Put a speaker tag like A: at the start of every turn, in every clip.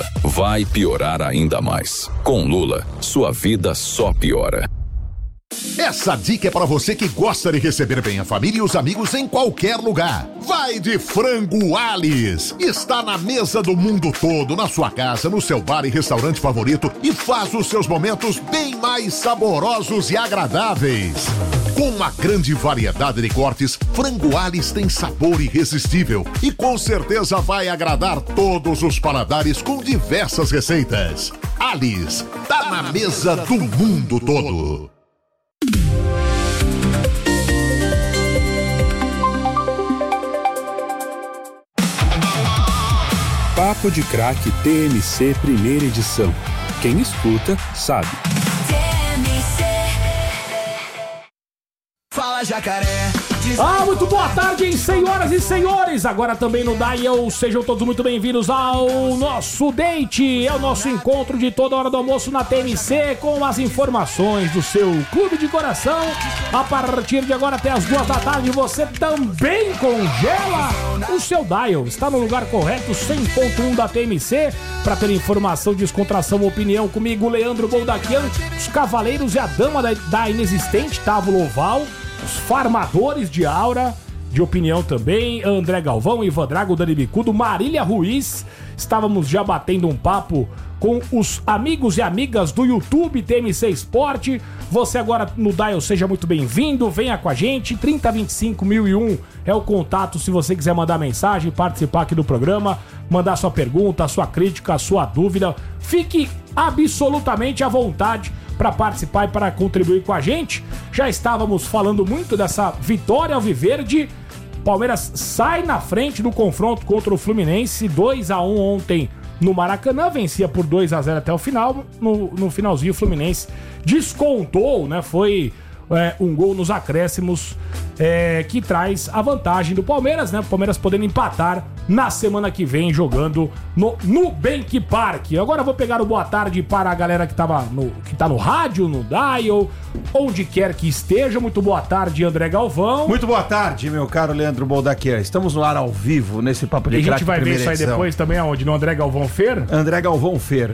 A: vai piorar ainda mais. Com Lula, sua vida só piora.
B: Essa dica é para você que gosta de receber bem a família e os amigos em qualquer lugar. Vai de Frango Alice. Está na mesa do mundo todo, na sua casa, no seu bar e restaurante favorito e faz os seus momentos bem mais saborosos e agradáveis. Com uma grande variedade de cortes, Frango Alice tem sabor irresistível e com certeza vai agradar todos os paladares com diversas receitas. Alice, tá na mesa do mundo todo.
C: Papo de Craque TMC primeira edição. Quem escuta, sabe.
D: Fala, Jacaré.
E: Muito boa tarde, senhoras e senhores. Agora também no Dial, sejam todos muito bem-vindos ao nosso date. É o nosso encontro de toda hora do almoço na TMC com as informações do seu clube de coração. A partir de agora até as 2 da tarde você também congela o seu Dial. Está no lugar correto, 100.1 da TMC, para ter informação, descontração, opinião comigo, Leandro Boldaquian, os cavaleiros e a dama da inexistente Távola Oval, os farmadores de aura, de opinião também, André Galvão, Ivan Drago, Dani Bicudo, Marília Ruiz. Estávamos já batendo um papo com os amigos e amigas do YouTube TMC Esporte. Você agora no Dial, seja muito bem-vindo, venha com a gente, 3025-1001 é o contato se você quiser mandar mensagem, participar aqui do programa, mandar sua pergunta, sua crítica, sua dúvida. Fique absolutamente à vontade para participar e para contribuir com a gente. Já estávamos falando muito dessa vitória alviverde. Palmeiras sai na frente do confronto contra o Fluminense, 2-1 ontem no Maracanã, vencia por 2-0 até o final. No finalzinho o Fluminense descontou, né? Foi um gol nos acréscimos que traz a vantagem do Palmeiras, né? O Palmeiras podendo empatar na semana que vem jogando no Nubank Park. Agora eu vou pegar o boa tarde para a galera que tá no rádio, no Dial, onde quer que esteja. Muito boa tarde, André Galvão.
F: Muito boa tarde, meu caro Leandro Boldaquian. Estamos no ar ao vivo nesse Papo de Craque.
E: E a gente vai ver isso aí depois também aonde? No André Galvão Fer?
F: André Galvão Fer,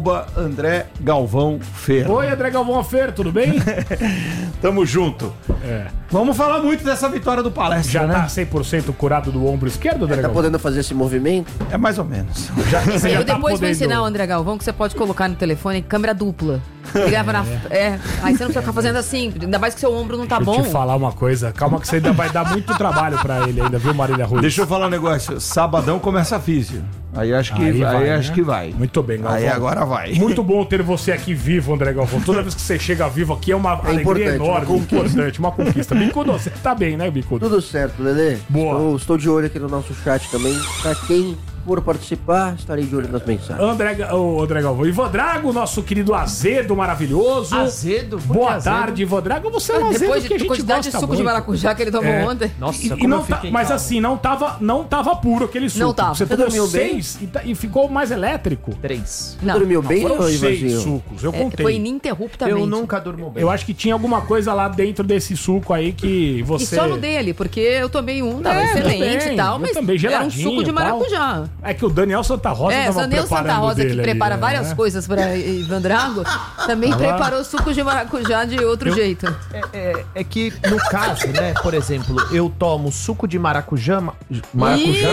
F: @André Galvão Fer.
E: Oi, André Galvão Fer, tudo bem?
F: Tamo junto. Vamos falar muito dessa vitória do Palestra,
E: já
F: né?
E: Tá 100% curado do ombro esquerdo, André Galvão?
G: Tá podendo fazer esse movimento?
F: É mais ou menos.
H: Eu depois vou ensinar o André Galvão que você pode colocar no telefone câmera dupla. Aí você não precisa ficar fazendo assim, ainda mais que seu ombro não tá bom.
E: Deixa eu te falar uma coisa, calma que você ainda vai dar muito trabalho pra ele ainda, viu, Marília Ruiz?
F: Deixa eu falar um negócio, sabadão começa a físio. Aí acho que vai.
E: Muito bem, Galvão.
F: Aí agora vai.
E: Muito bom ter você aqui vivo, André Galvão. Toda vez que você chega vivo aqui é uma alegria enorme, importante, uma conquista. Bicudo, você tá bem, né, Bicudo?
G: Tudo certo, Lelê.
E: Boa.
G: Estou de olho aqui no nosso chat também. Pra quem for participar, estarei de olho nas mensagens.
E: André Galvão. Ivan Drago, nosso querido azedo maravilhoso.
H: Azedo?
E: Boa tarde, Ivan Drago. Você é um azedo
H: depois
E: que a gente
H: quantidade
E: gosta
H: de suco
E: muito.
H: de maracujá que ele tomou ontem.
E: Nossa, mas assim, não tava puro aquele suco.
H: Não tava.
E: Você tomou 6 e ficou mais elétrico.
I: 3.
G: Não. Dormiu bem,
E: foram
G: ou
E: 6 sucos, eu contei.
H: Foi ininterruptamente.
I: Eu nunca durmo bem.
E: Eu acho que tinha alguma coisa lá dentro desse suco aí que você...
H: E só no dele, porque eu tomei tava excelente e tal, mas
E: também
H: era um suco de maracujá.
E: É que o Daniel Santa Rosa tava
H: Daniel
E: preparando
H: Santa Rosa,
E: dele
H: que prepara
E: ali,
H: várias coisas pra Ivan Drago, também preparou suco de maracujá de outro jeito.
I: É que, no caso, né, por exemplo, eu tomo suco de maracujá... Maracujá?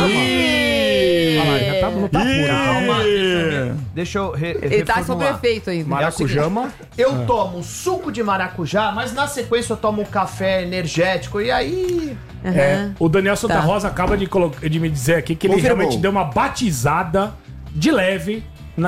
E: Olha lá, já não tá puro.
I: Calma, deixa eu
H: Ele tá sobre efeito ainda.
E: Maracujama.
I: Eu tomo suco de maracujá, mas na sequência eu tomo café energético e aí...
E: O Daniel Santa Rosa acaba de me dizer aqui que ele realmente deu uma batizada de leve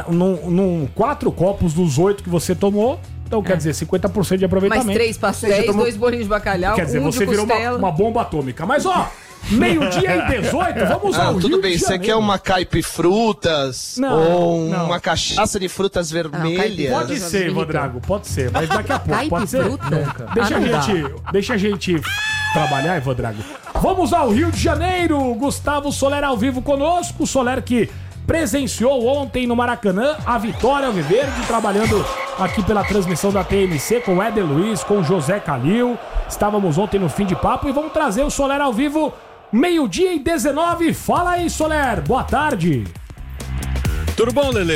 E: num 4 copos dos 8 que você tomou. Então, quer dizer, 50% de aproveitamento.
H: Mais 3 pastéis, 2 bolinhos de bacalhau,
E: quer dizer, você virou uma bomba atômica. Mas, meio-dia e 18, vamos ao
J: tudo
E: Rio
J: bem,
E: de
J: você
E: Janeiro.
J: quer uma caipifrutas ou uma cachaça de frutas vermelhas?
E: Pode ser, Rodrago, pode ser, mas daqui a pouco, pode ser?
H: Nunca.
E: Deixa a gente trabalhar, Rodrago. Vamos ao Rio de Janeiro, Gustavo Soler ao vivo conosco, o Soler que presenciou ontem no Maracanã a vitória alviverde, trabalhando aqui pela transmissão da TMC com o Éder Luiz, com o José Calil. Estávamos ontem no Fim de Papo e vamos trazer o Soler ao vivo, 12:19. Fala aí, Soler, boa tarde.
K: Tudo bom, Lelê?